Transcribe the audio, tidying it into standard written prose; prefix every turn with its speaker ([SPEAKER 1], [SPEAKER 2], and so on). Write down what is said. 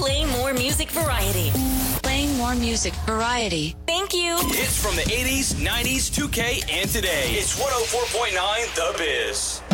[SPEAKER 1] Playing more music variety.
[SPEAKER 2] Playing more music variety.
[SPEAKER 1] Thank you.
[SPEAKER 3] Hits from the 80s, 90s, 2K, and today. It's 104.9 The Biz.